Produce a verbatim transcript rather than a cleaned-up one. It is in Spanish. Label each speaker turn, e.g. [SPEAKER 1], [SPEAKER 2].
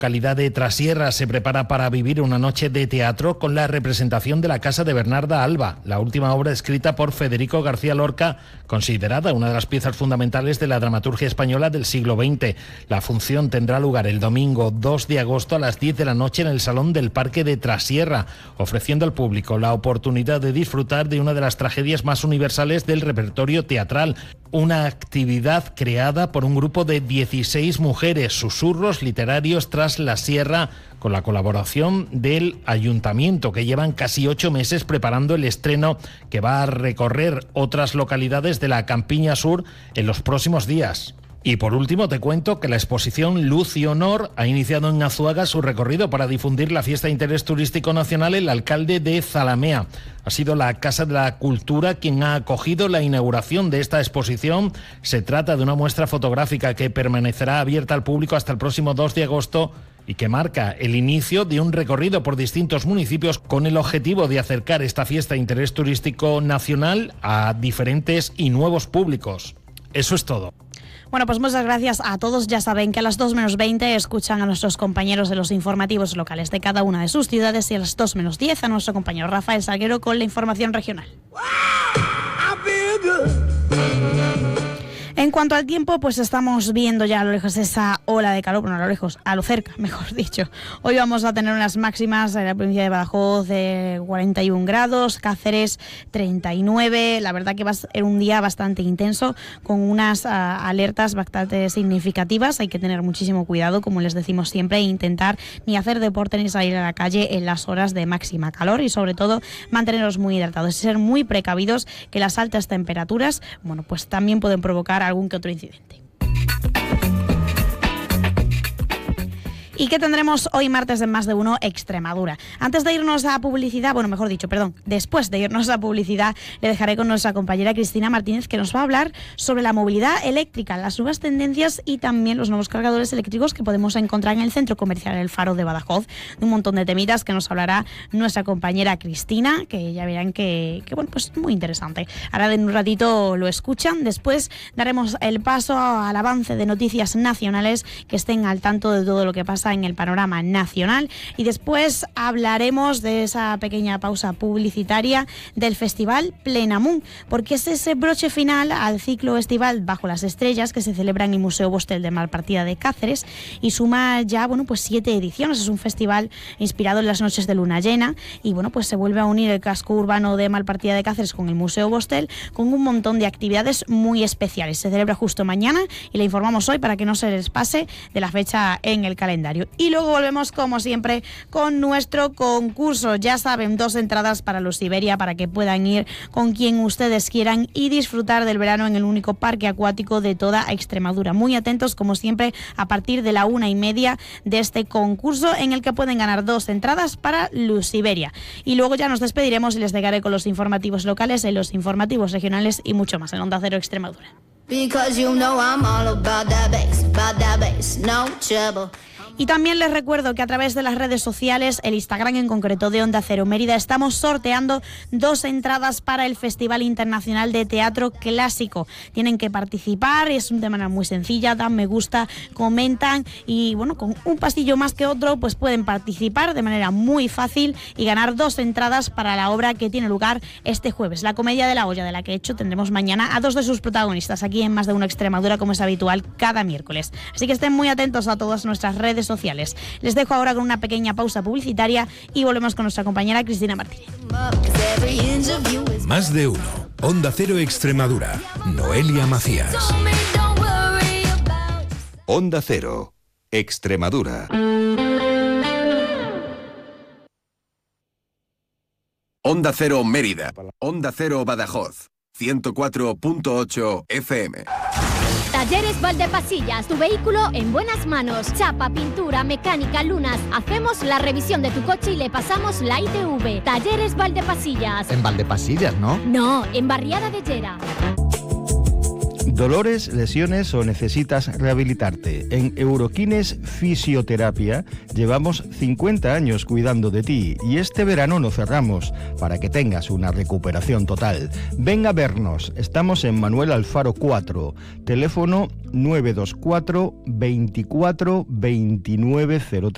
[SPEAKER 1] La localidad de Trasierra se prepara para vivir una noche de teatro con la representación de La Casa de Bernarda Alba, la última obra escrita por Federico García Lorca, considerada una de las piezas fundamentales de la dramaturgia española del siglo veinte. La función tendrá lugar el domingo dos de agosto a las diez de la noche en el Salón del Parque de Trasierra, ofreciendo al público la oportunidad de disfrutar de una de las tragedias más universales del repertorio teatral. Una actividad creada por un grupo de dieciséis mujeres, susurros literarios tras la sierra, con la colaboración del ayuntamiento, que llevan casi ocho meses preparando el estreno, que va a recorrer otras localidades de la Campiña Sur en los próximos días. Y por último te cuento que la exposición Luz y Honor ha iniciado en Azuaga su recorrido para difundir la fiesta de interés turístico nacional. El alcalde de Zalamea ha sido la Casa de la Cultura quien ha acogido la inauguración de esta exposición. Se trata de una muestra fotográfica que permanecerá abierta al público hasta el próximo dos de agosto y que marca el inicio de un recorrido por distintos municipios con el objetivo de acercar esta fiesta de interés turístico nacional a diferentes y nuevos públicos. Eso es todo.
[SPEAKER 2] Bueno, pues muchas gracias a todos. Ya saben que a las dos menos veinte escuchan a nuestros compañeros de los informativos locales de cada una de sus ciudades y a las dos menos diez a nuestro compañero Rafael Salguero con la información regional. En cuanto al tiempo, pues estamos viendo ya a lo lejos esa ola de calor, bueno, a lo lejos, a lo cerca, mejor dicho. Hoy vamos a tener unas máximas en la provincia de Badajoz de cuarenta y un grados, Cáceres treinta y nueve. La verdad que va a ser un día bastante intenso, con unas uh, alertas bastante significativas. Hay que tener muchísimo cuidado, como les decimos siempre, e intentar ni hacer deporte ni salir a la calle en las horas de máxima calor y sobre todo mantenernos muy hidratados y ser muy precavidos, que las altas temperaturas, bueno, pues también pueden provocar algún que otro incidente. ¿Y qué tendremos hoy martes en Más de Uno Extremadura? Antes de irnos a publicidad, bueno, mejor dicho, perdón, después de irnos a publicidad, le dejaré con nuestra compañera Cristina Martínez, que nos va a hablar sobre la movilidad eléctrica, las nuevas tendencias y también los nuevos cargadores eléctricos que podemos encontrar en el Centro Comercial El Faro de Badajoz. Un montón de temitas que nos hablará nuestra compañera Cristina, que ya verán que, que bueno, pues muy interesante. Ahora en un ratito lo escuchan, después daremos el paso al avance de noticias nacionales, que estén al tanto de todo lo que pasa en el panorama nacional, y después hablaremos de esa pequeña pausa publicitaria del Festival Plenamun, porque es ese broche final al ciclo estival Bajo las Estrellas que se celebra en el Museo Bostel de Malpartida de Cáceres y suma ya, bueno, pues siete ediciones. Es un festival inspirado en las noches de luna llena y, bueno, pues se vuelve a unir el casco urbano de Malpartida de Cáceres con el Museo Bostel con un montón de actividades muy especiales. Se celebra justo mañana y le informamos hoy para que no se les pase de la fecha en el calendario. Y luego volvemos, como siempre, con nuestro concurso. Ya saben, dos entradas para los Iberia para que puedan ir con quien ustedes quieran y disfrutar del verano en el único parque acuático de toda Extremadura. Muy atentos, como siempre, a partir de la una y media de este concurso en el que pueden ganar dos entradas para los Iberia. Y luego ya nos despediremos y les dejaré con los informativos locales, en los informativos regionales y mucho más en Onda Cero Extremadura. Y también les recuerdo que a través de las redes sociales, el Instagram en concreto de Onda Cero Mérida, estamos sorteando dos entradas para el Festival Internacional de Teatro Clásico. Tienen que participar, es de manera muy sencilla, dan me gusta, comentan y, bueno, con un pasillo más que otro, pues pueden participar de manera muy fácil y ganar dos entradas para la obra que tiene lugar este jueves. La Comedia de la Olla, de la que, de hecho, tendremos mañana a dos de sus protagonistas aquí en Más de Uno Extremadura, como es habitual cada miércoles. Así que estén muy atentos a todas nuestras redes sociales. Les dejo ahora con una pequeña pausa publicitaria y volvemos con nuestra compañera Cristina Martínez.
[SPEAKER 3] Más de Uno, Onda Cero Extremadura, Noelia Macías.
[SPEAKER 4] Onda Cero, Extremadura. Onda Cero Mérida, Onda Cero Badajoz, ciento cuatro punto ocho F M.
[SPEAKER 5] Talleres Valdepasillas, tu vehículo en buenas manos. Chapa, pintura, mecánica, lunas. Hacemos la revisión de tu coche y le pasamos la I T V. Talleres Valdepasillas.
[SPEAKER 6] En Valdepasillas, ¿no?
[SPEAKER 5] No, en Barriada de Llera.
[SPEAKER 7] ¿Dolores, lesiones o necesitas rehabilitarte? En Euroquines Fisioterapia llevamos cincuenta años cuidando de ti y este verano no cerramos para que tengas una recuperación total. Ven a vernos, estamos en Manuel Alfaro cuatro, teléfono nueve dos cuatro, veinticuatro, veintinueve cero tres.